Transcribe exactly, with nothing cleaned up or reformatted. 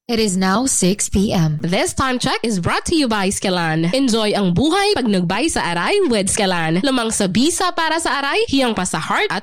It is now six p.m. This time check is brought to you by Skelan. Enjoy ang buhay pag nagbay sa aray with Skelan. Lamang sa bisa para sa aray, hiyang pa sa heart at